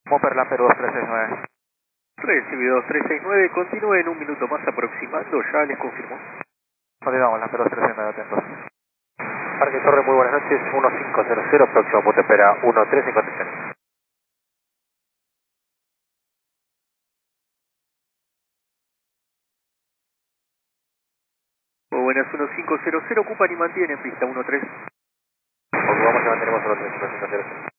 Moper Lamper 2369. Recibido 369, continúe en un minuto más aproximando, ya les confirmo. Continuamos, Lamper 2369, atentos. Parque Torre, muy buenas noches, 1500, próximo punto espera 13 en condiciones. Muy buenas, 1500, ocupan y mantienen pista 13. Ocupamos y mantenemos 13 en condiciones.